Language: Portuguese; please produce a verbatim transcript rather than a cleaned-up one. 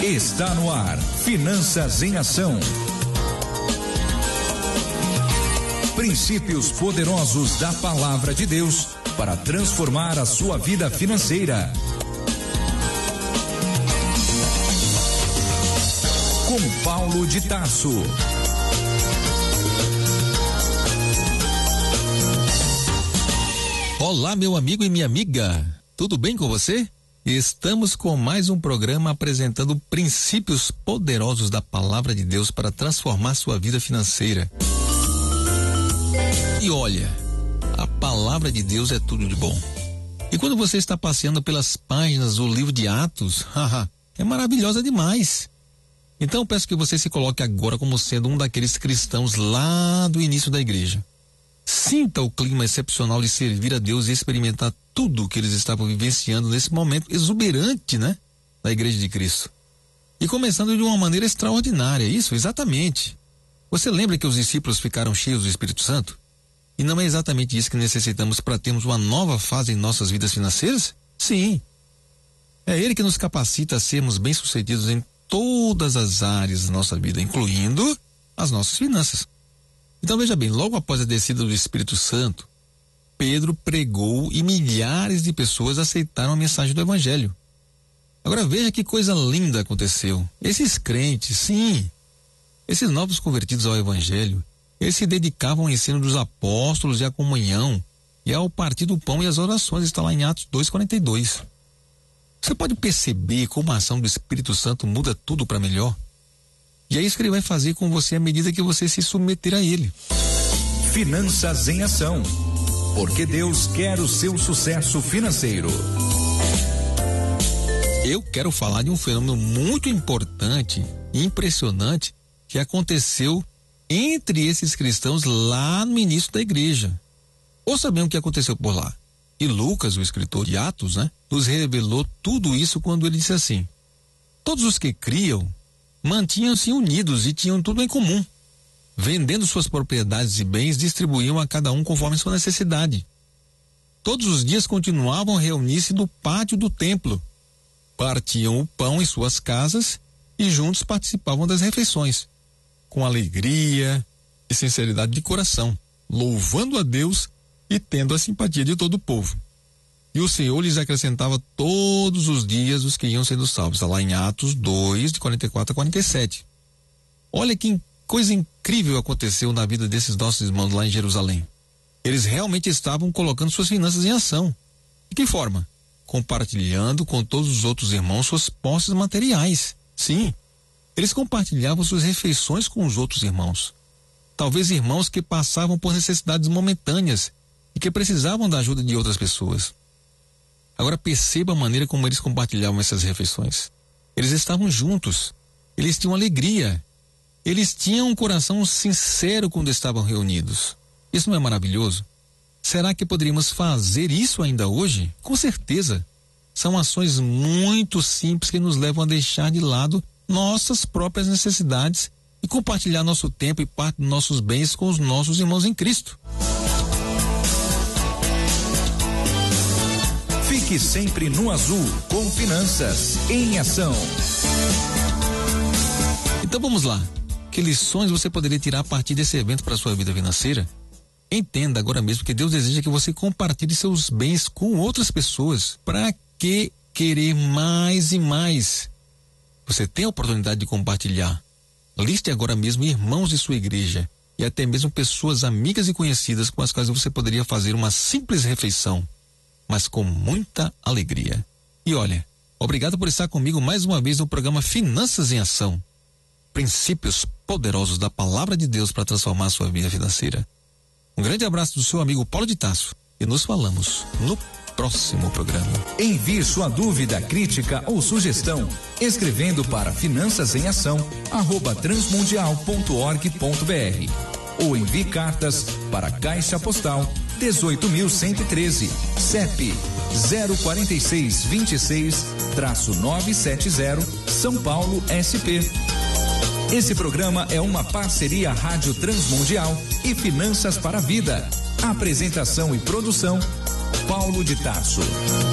Está no ar, Finanças em Ação. Princípios poderosos da Palavra de Deus para transformar a sua vida financeira. Com Paulo de Tarso. Olá, meu amigo e minha amiga, tudo bem com você? Estamos com mais um programa apresentando princípios poderosos da Palavra de Deus para transformar sua vida financeira. E olha, a Palavra de Deus é tudo de bom. E quando você está passeando pelas páginas do livro de Atos, haha, é maravilhosa demais. Então eu peço que você se coloque agora como sendo um daqueles cristãos lá do início da igreja. Sinta o clima excepcional de servir a Deus e experimentar tudo o que eles estavam vivenciando nesse momento exuberante, né? Da Igreja de Cristo. E começando de uma maneira extraordinária, isso, exatamente. Você lembra que os discípulos ficaram cheios do Espírito Santo? E não é exatamente isso que necessitamos para termos uma nova fase em nossas vidas financeiras? Sim. É Ele que nos capacita a sermos bem-sucedidos em todas as áreas da nossa vida, incluindo as nossas finanças. Então veja bem, logo após a descida do Espírito Santo, Pedro pregou e milhares de pessoas aceitaram a mensagem do Evangelho. Agora veja que coisa linda aconteceu. Esses crentes, sim, esses novos convertidos ao Evangelho, eles se dedicavam ao ensino dos apóstolos e à comunhão e ao partir do pão e às orações, está lá em Atos dois, quarenta e dois. Você pode perceber como a ação do Espírito Santo muda tudo para melhor? E é isso que ele vai fazer com você à medida que você se submeter a ele. Finanças em Ação, porque Deus quer o seu sucesso financeiro. Eu quero falar de um fenômeno muito importante e impressionante que aconteceu entre esses cristãos lá no início da igreja. Ouça bem o que aconteceu por lá. E Lucas, o escritor de Atos, né, nos revelou tudo isso quando ele disse assim: todos os que criam mantinham-se unidos e tinham tudo em comum. Vendendo suas propriedades e bens, distribuíam a cada um conforme sua necessidade. Todos os dias continuavam a reunir-se no pátio do templo. Partiam o pão em suas casas e juntos participavam das refeições, com alegria e sinceridade de coração, louvando a Deus e tendo a simpatia de todo o povo. E o Senhor lhes acrescentava todos os dias os que iam sendo salvos. Está lá em Atos dois, de quarenta e quatro a quarenta e sete. Olha que coisa incrível aconteceu na vida desses nossos irmãos lá em Jerusalém. Eles realmente estavam colocando suas finanças em ação. De que forma? Compartilhando com todos os outros irmãos suas posses materiais. Sim, eles compartilhavam suas refeições com os outros irmãos. Talvez irmãos que passavam por necessidades momentâneas e que precisavam da ajuda de outras pessoas. Agora perceba a maneira como eles compartilhavam essas refeições. Eles estavam juntos, eles tinham alegria, eles tinham um coração sincero quando estavam reunidos. Isso não é maravilhoso? Será que poderíamos fazer isso ainda hoje? Com certeza. São ações muito simples que nos levam a deixar de lado nossas próprias necessidades e compartilhar nosso tempo e parte dos nossos bens com os nossos irmãos em Cristo. Fique sempre no azul com Finanças em Ação. Então vamos lá. Que lições você poderia tirar a partir desse evento para a sua vida financeira? Entenda agora mesmo que Deus deseja que você compartilhe seus bens com outras pessoas. Para que querer mais e mais? Você tem a oportunidade de compartilhar. Liste agora mesmo irmãos de sua igreja e até mesmo pessoas amigas e conhecidas com as quais você poderia fazer uma simples refeição, mas com muita alegria. E olha, obrigado por estar comigo mais uma vez no programa Finanças em Ação. Princípios poderosos da Palavra de Deus para transformar a sua vida financeira. Um grande abraço do seu amigo Paulo de Tarso e nos falamos no próximo programa. Envie sua dúvida, crítica ou sugestão escrevendo para finanças em ação arroba transmundial ponto org ponto br ou envie cartas para Caixa Postal dezoito mil cento e treze, C E P zero quatro seis dois seis nove sete zero, São Paulo, S P. Esse programa é uma parceria Rádio Transmundial e Finanças para a Vida. Apresentação e produção, Paulo de Tarso.